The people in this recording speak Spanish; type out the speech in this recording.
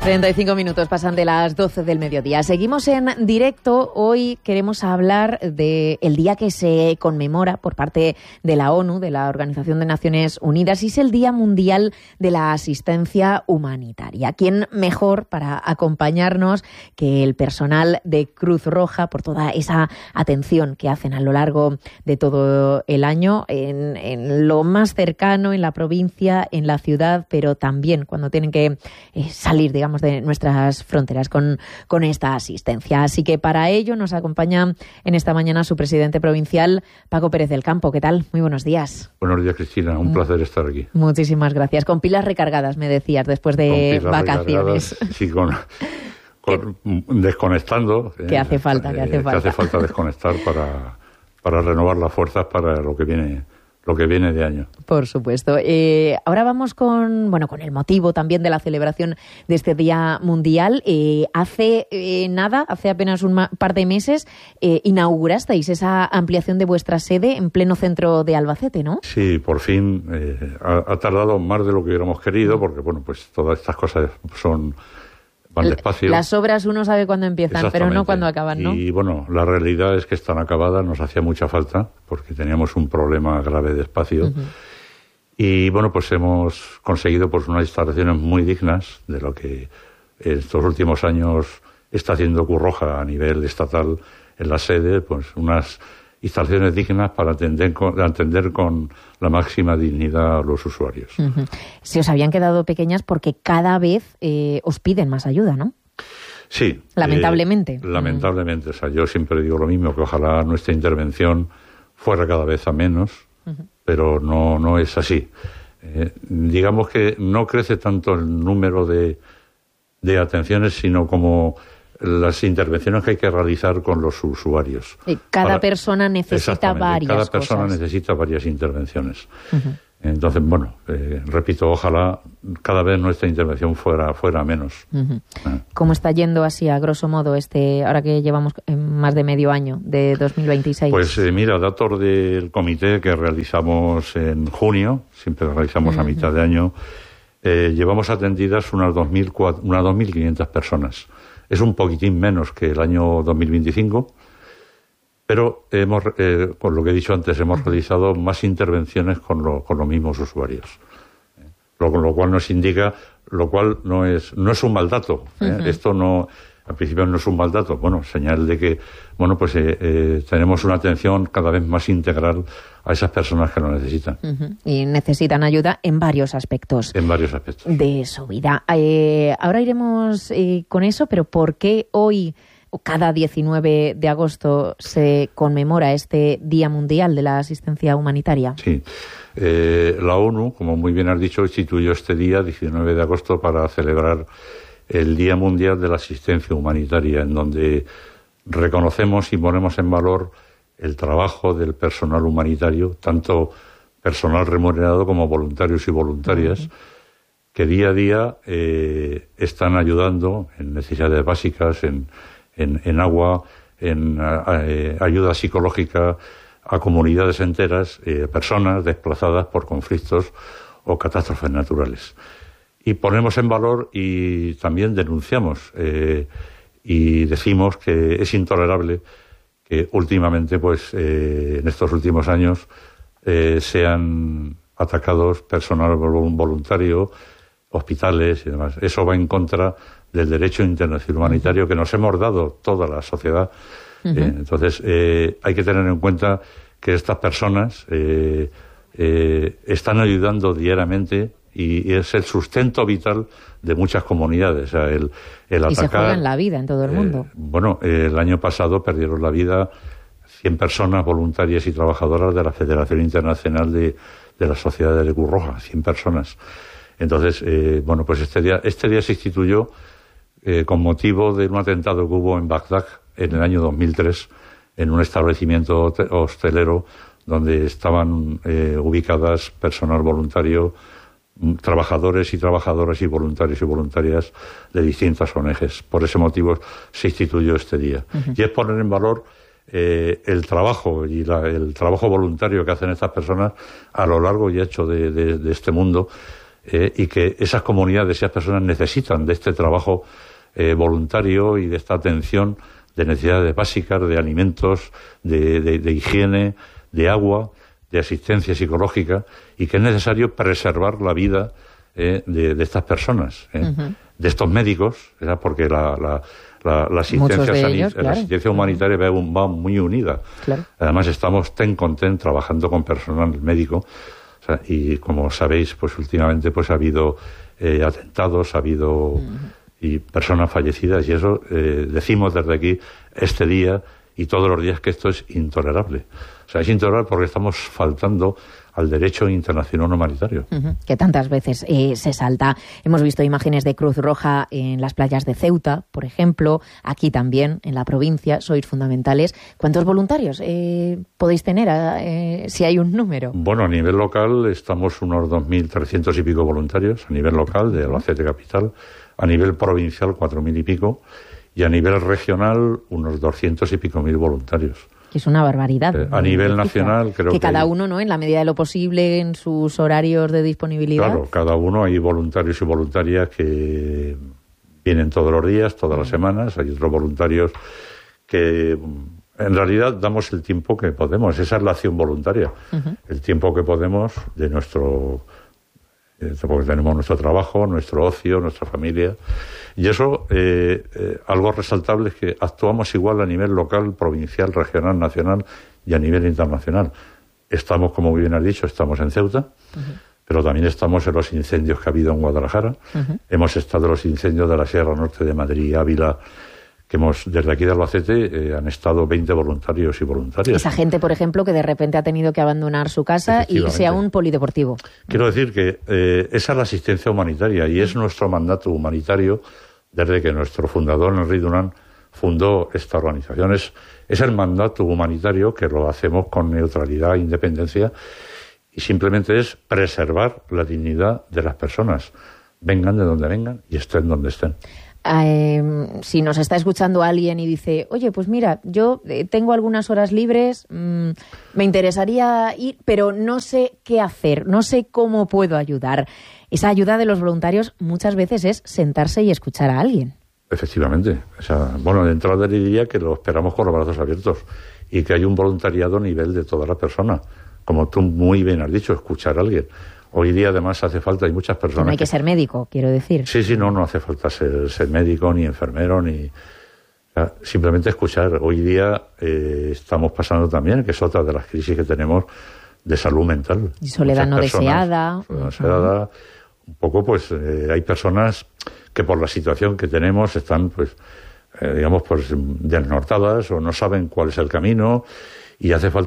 35 minutos pasan de las 12 del mediodía. Seguimos en directo. Hoy queremos hablar del día que se conmemora por parte de la ONU, de la Organización de Naciones Unidas, y es el Día Mundial de la Asistencia Humanitaria. ¿Quién mejor para acompañarnos que el personal de Cruz Roja por toda esa atención que hacen a lo largo de todo el año en lo más cercano, en la provincia, en la ciudad, pero también cuando tienen que salir, digamos, de nuestras fronteras con esta asistencia? Así que para ello nos acompaña en esta mañana su presidente provincial, Paco Pérez del Campo. ¿Qué tal? Muy buenos días. Buenos días, Cristina. Un placer estar aquí. Muchísimas gracias. Con pilas recargadas, me decías, después de vacaciones. Sí, desconectando. Que hace falta, que hace falta desconectar para renovar las fuerzas para lo que viene de año. Por supuesto. Ahora vamos con el motivo también de la celebración de este Día Mundial. Hace apenas un par de meses, inaugurasteis esa ampliación de vuestra sede en pleno centro de Albacete, ¿no? Sí, por fin. Ha tardado más de lo que hubiéramos querido, porque pues todas estas cosas van despacio. Las obras uno sabe cuándo empiezan, pero no cuándo acaban, ¿no? Y la realidad es que están acabadas, nos hacía mucha falta, porque teníamos un problema grave de espacio. Uh-huh. Y pues hemos conseguido unas instalaciones muy dignas de lo que estos últimos años está haciendo Cruz Roja a nivel estatal en la sede, unas instalaciones dignas para atender con la máxima dignidad a los usuarios. Uh-huh. Se os habían quedado pequeñas porque cada vez os piden más ayuda, ¿no? Sí. Lamentablemente. Lamentablemente. O sea, yo siempre digo lo mismo, que ojalá nuestra intervención fuera cada vez a menos, uh-huh, pero no es así. Digamos que no crece tanto el número de atenciones, sino como las intervenciones que hay que realizar con los usuarios. Cada persona necesita varias cosas. Cada persona necesita varias intervenciones. Uh-huh. Entonces, repito, ojalá cada vez nuestra intervención fuera menos. Uh-huh. ¿Cómo está yendo así, a grosso modo, ahora que llevamos más de medio año de 2026? Pues mira, datos del comité que realizamos en junio, siempre realizamos a mitad de año, llevamos atendidas unas 2.500 personas. Es un poquitín menos que el año 2025, pero con lo que he dicho antes, hemos realizado más intervenciones con los mismos usuarios. Lo cual nos indica, lo cual no es un mal dato. Uh-huh. Esto al principio no es un mal dato. Señal de que, tenemos una atención cada vez más integral a esas personas que lo necesitan. Uh-huh. Y necesitan ayuda en varios aspectos. En varios aspectos. De su vida. Ahora iremos con eso, pero ¿por qué hoy, cada 19 de agosto, se conmemora este Día Mundial de la Asistencia Humanitaria? Sí. La ONU, como muy bien has dicho, instituyó este día, 19 de agosto, para celebrar el Día Mundial de la Asistencia Humanitaria, en donde reconocemos y ponemos en valor el trabajo del personal humanitario, tanto personal remunerado como voluntarios y voluntarias, uh-huh, que día a día están ayudando en necesidades básicas, en agua, en ayuda psicológica a comunidades enteras, personas desplazadas por conflictos o catástrofes naturales. Y ponemos en valor y también denunciamos y decimos que es intolerable que últimamente, en estos últimos años, sean atacados personal voluntario, hospitales y demás. Eso va en contra del derecho internacional humanitario que nos hemos dado toda la sociedad. Uh-huh. Entonces, hay que tener en cuenta que estas personas están ayudando diariamente y es el sustento vital de muchas comunidades. O sea, el atacar, y se juegan la vida en todo el mundo. El año pasado perdieron la vida 100 personas voluntarias y trabajadoras de la Federación Internacional de las Sociedades de Cruz Roja, 100 personas. Entonces, este día se instituyó con motivo de un atentado que hubo en Bagdad en el año 2003, en un establecimiento hostelero donde estaban ubicadas personal voluntario, trabajadores y trabajadoras y voluntarios y voluntarias de distintas ONGs. Por ese motivo se instituyó este día. Uh-huh. Y es poner en valor el trabajo y el trabajo voluntario que hacen estas personas a lo largo y ancho de este mundo, y que esas comunidades, esas personas necesitan de este trabajo voluntario y de esta atención de necesidades básicas, de alimentos, de higiene, de agua, de asistencia psicológica, y que es necesario preservar la vida de estas personas, de estos médicos, porque la asistencia humanitaria va muy unida. Claro. Además, estamos ten con ten trabajando con personal médico, y como sabéis, pues últimamente pues ha habido atentados, ha habido y personas fallecidas, y eso decimos desde aquí este día y todos los días que esto es intolerable. Es intolerable porque estamos faltando al derecho internacional humanitario. Que tantas veces se salta. Hemos visto imágenes de Cruz Roja en las playas de Ceuta, por ejemplo, aquí también, en la provincia, sois fundamentales. ¿Cuántos voluntarios podéis tener, si hay un número? Bueno, a nivel local estamos unos 2.300 y pico voluntarios, a nivel local de Albacete capital, a nivel provincial 4.000 y pico, y a nivel regional unos 200 y pico mil voluntarios. Que es una barbaridad. A nivel nacional creo que cada uno, ¿no?, en la medida de lo posible, en sus horarios de disponibilidad. Claro, cada uno, hay voluntarios y voluntarias que vienen todos los días, todas las semanas, hay otros voluntarios que en realidad damos el tiempo que podemos, esa es la acción voluntaria, el tiempo que podemos de nuestro, porque tenemos nuestro trabajo, nuestro ocio, nuestra familia. Y eso, algo resaltable es que actuamos igual a nivel local, provincial, regional, nacional y a nivel internacional. Estamos, como muy bien has dicho, estamos en Ceuta, pero también estamos en los incendios que ha habido en Guadalajara. Hemos estado en los incendios de la Sierra Norte de Madrid y Ávila, que desde aquí de Albacete han estado 20 voluntarios y voluntarias. Esa gente, por ejemplo, que de repente ha tenido que abandonar su casa y irse a un polideportivo. Quiero decir que esa es la asistencia humanitaria y es nuestro mandato humanitario desde que nuestro fundador, Henri Dunant, fundó esta organización. Es el mandato humanitario que lo hacemos con neutralidad e independencia, y simplemente es preservar la dignidad de las personas, vengan de donde vengan y estén donde estén. Si nos está escuchando alguien y dice, oye, pues mira, yo tengo algunas horas libres, me interesaría ir, pero no sé qué hacer, no sé cómo puedo ayudar. Esa ayuda de los voluntarios muchas veces es sentarse y escuchar a alguien. Efectivamente. De entrada le diría que lo esperamos con los brazos abiertos y que hay un voluntariado a nivel de toda la persona. Como tú muy bien has dicho, escuchar a alguien. Hoy día, además, hace falta, hay muchas personas... No hay que ser médico, quiero decir. Sí, no hace falta ser médico, ni enfermero, ni... Simplemente escuchar. Hoy día estamos pasando también, que es otra de las crisis que tenemos, de salud mental. Y soledad no deseada. Un poco, pues, hay personas que por la situación que tenemos están, pues, desnortadas o no saben cuál es el camino, y hace falta